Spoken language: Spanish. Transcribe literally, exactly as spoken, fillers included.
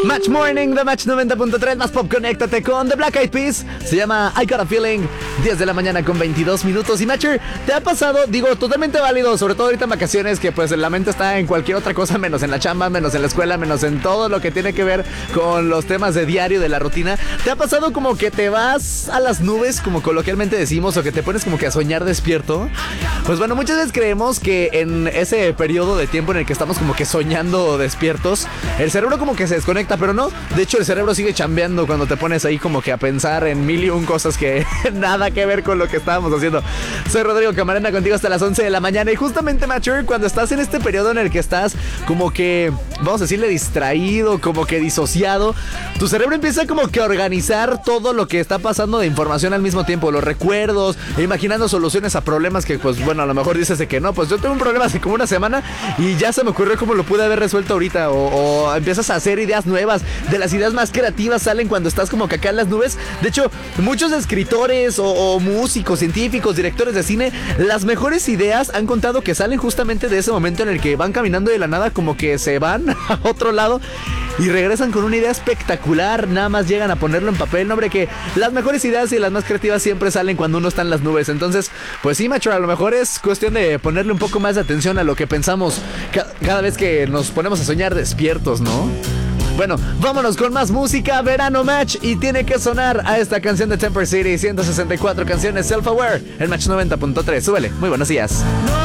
Match Morning de Match noventa punto tres, más pop, conéctate con The Black Eyed Peas. Se llama I Got a Feeling, diez de la mañana con veintidós minutos. Y Matcher, ¿te ha pasado? Digo, totalmente válido, sobre todo ahorita en vacaciones, que pues la mente está en cualquier otra cosa, menos en la chamba, menos en la escuela, menos en todo lo que tiene que ver con los temas de diario, de la rutina. ¿Te ha pasado como que te vas a las nubes, como coloquialmente decimos, o que te pones como que a soñar despierto? Pues bueno, muchas veces creemos que en ese periodo de tiempo en el que estamos como que soñando despiertos, el cerebro como que se desconecta, pero no. De hecho, el cerebro sigue chambeando cuando te pones ahí como que a pensar en mil y un cosas que nada que ver con lo que estábamos haciendo. Soy Rodrigo Camarena, contigo hasta las once de la mañana. Y justamente, Mature, cuando estás en este periodo en el que estás como que, vamos a decirle, distraído, como que disociado, tu cerebro empieza como que a organizar todo lo que está pasando de información al mismo tiempo, los recuerdos, e imaginando soluciones a problemas que, pues bueno, a lo mejor dices de que no, pues yo tengo un problema hace como una semana y ya se me ocurrió cómo lo pude haber resuelto ahorita. O, o empiezas a hacer ideas nuevas. De las ideas más creativas salen cuando estás como que acá en las nubes. De hecho, muchos escritores o, o músicos, científicos, directores de cine, las mejores ideas han contado que salen justamente de ese momento en el que van caminando de la nada, como que se van a otro lado y regresan con una idea espectacular. Nada más llegan a ponerlo en papel. No, hombre, que las mejores ideas y las más creativas siempre salen cuando uno está en las nubes. Entonces, pues sí, macho, a lo mejor es cuestión de ponerle un poco más de atención a lo que pensamos ca- cada vez que nos ponemos a soñar despiertos, ¿no? Bueno, vámonos con más música, Verano Match, y tiene que sonar a esta canción de Temper City, ciento sesenta y cuatro canciones Self-Aware, el Match noventa punto tres. Súbele, muy buenos días.